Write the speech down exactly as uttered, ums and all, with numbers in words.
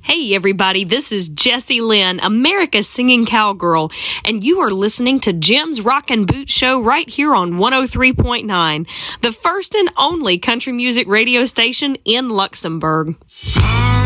Hey everybody, this is Jessie Lynn, America's Singing Cowgirl, and you are listening to Jim's Rock and Boot Show right here on one oh three point nine, the first and only country music radio station in Luxembourg.